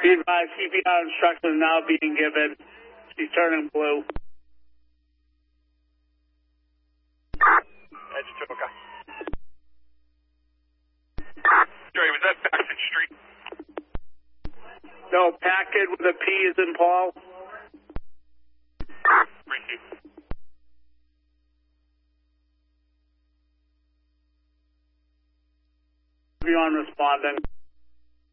Be advised, CPR instructions now being given. She's turning blue. Edge 2, okay. Jerry, was that Paxton Street? No, Packard with a P is in Paul. Receive. Beyond responding.